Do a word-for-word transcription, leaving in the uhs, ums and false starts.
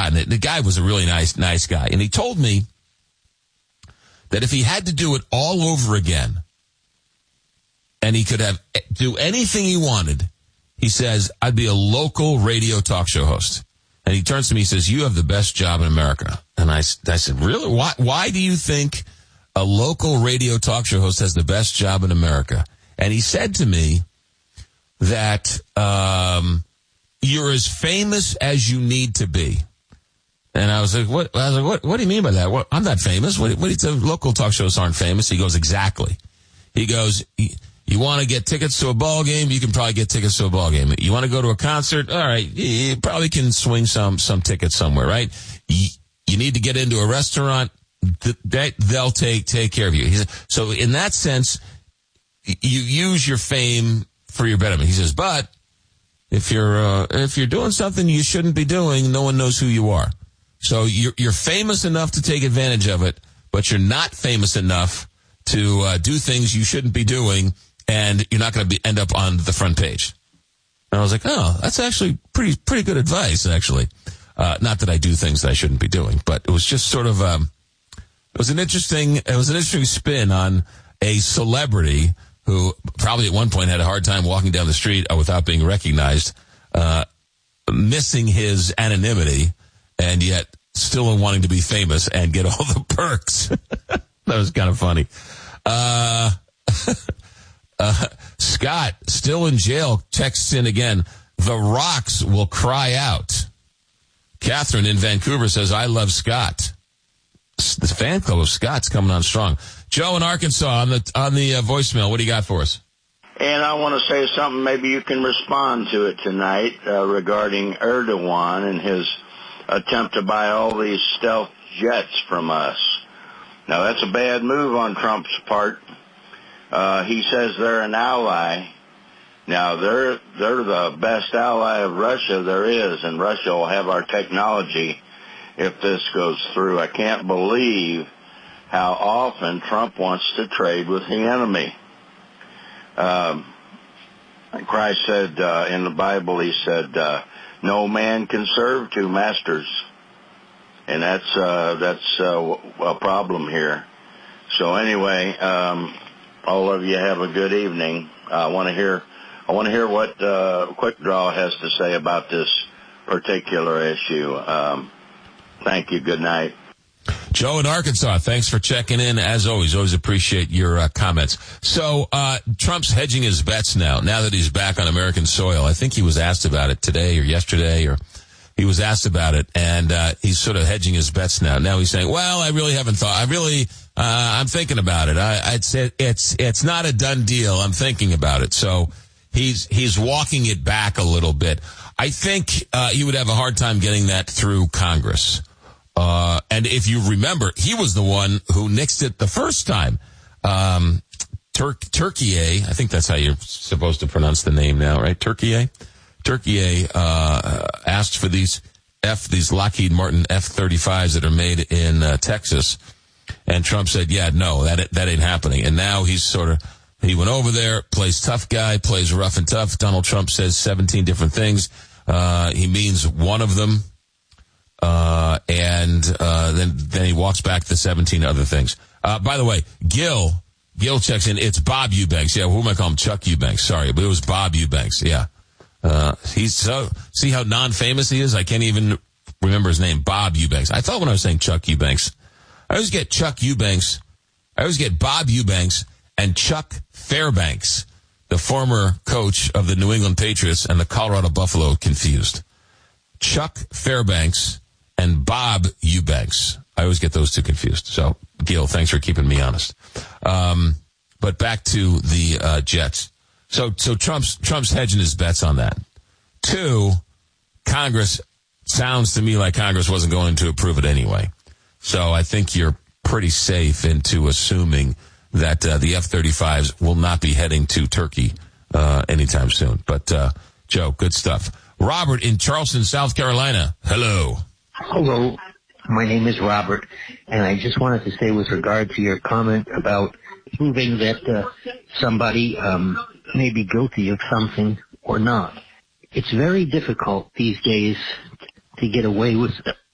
Scott, and the guy was a really nice, nice guy. And he told me that if he had to do it all over again, and he could have do anything he wanted, he says, I'd be a local radio talk show host. And he turns to me, he says, you have the best job in America. And I, I said, really? Why, why do you think a local radio talk show host has the best job in America? And he said to me that um, you're as famous as you need to be. And I was like, what? I was like, what? What do you mean by that? What, I'm not famous. What? What? Do you, local talk shows aren't famous. He goes, exactly. He goes, you want to get tickets to a ball game? You can probably get tickets to a ball game. You want to go to a concert? All right, you probably can swing some some tickets somewhere, right? You, you need to get into a restaurant? That they'll take take care of you. He said, so in that sense, you use your fame for your betterment. He says, but if you're uh, if you're doing something you shouldn't be doing, no one knows who you are. So you're, you're famous enough to take advantage of it, but you're not famous enough to uh, do things you shouldn't be doing, and you're not going to be end up on the front page. And I was like, oh, that's actually pretty pretty good advice, actually. Uh, not that I do things that I shouldn't be doing, but it was just sort of um, it was an interesting it was an interesting spin on a celebrity who probably at one point had a hard time walking down the street without being recognized, uh, missing his anonymity, and yet still wanting to be famous and get all the perks. That was kind of funny. Uh, uh, Scott, still in jail, texts in again, the rocks will cry out. Catherine in Vancouver says, I love Scott. The fan club of Scott's coming on strong. Joe in Arkansas on the on the uh, voicemail. What do you got for us? And I want to say something. Maybe you can respond to it tonight uh, regarding Erdogan and his attempt to buy all these stealth jets from us. Now, that's a bad move on Trump's part. Uh, he says they're an ally. Now, they're they're the best ally of Russia there is, and Russia will have our technology if this goes through. I can't believe how often Trump wants to trade with the enemy. Um, Christ said uh, in the Bible, he said, uh, no man can serve two masters. And that's uh, that's uh, a problem here. So anyway, um, all of you have a good evening. I want to hear I want to hear what uh, Quick Draw has to say about this particular issue. Um, thank you. Good night. Joe in Arkansas, thanks for checking in. As always, always appreciate your uh, comments. So uh, Trump's hedging his bets now, now that he's back on American soil. I think he was asked about it today or yesterday, or he was asked about it, and uh, he's sort of hedging his bets now. Now he's saying, well, I really haven't thought. I really, uh, I'm thinking about it. I, I'd say it's it's not a done deal. I'm thinking about it. So he's he's walking it back a little bit. I think uh, he would have a hard time getting that through Congress. Uh, and if you remember, he was the one who nixed it the first time. Um, Tur- Turkiye, I think that's how you're supposed to pronounce the name now, right? Turkiye? Turkiye, uh, asked for these F, these Lockheed Martin F thirty-fives that are made in, uh, Texas. And Trump said, yeah, no, that, that ain't happening. And now he's sort of, he went over there, plays tough guy, plays rough and tough. Donald Trump says seventeen different things. Uh, he means one of them. Uh, and, uh, then, then he walks back to seventeen other things. Uh, by the way, Gil, Gil checks in. It's Bob Eubanks. Yeah, who am I calling him? Chuck Eubanks. Sorry, but it was Bob Eubanks. Yeah. Uh, he's so, see how non-famous he is? I can't even remember his name. Bob Eubanks. I thought when I was saying Chuck Eubanks, I always get Chuck Eubanks. I always get Bob Eubanks and Chuck Fairbanks, the former coach of the New England Patriots and the Colorado Buffalo, confused. Chuck Fairbanks and Bob Eubanks. I always get those two confused. So, Gil, thanks for keeping me honest. Um, but back to the uh, Jets. So, so Trump's Trump's hedging his bets on that. Two, Congress, sounds to me like Congress wasn't going to approve it anyway. So I think you're pretty safe into assuming that uh, the F thirty-fives will not be heading to Turkey uh, anytime soon. But, uh, Joe, good stuff. Robert in Charleston, South Carolina. Hello. Hello. My name is Robert, and I just wanted to say with regard to your comment about proving that uh, somebody um, may be guilty of something or not. It's very difficult these days to get away with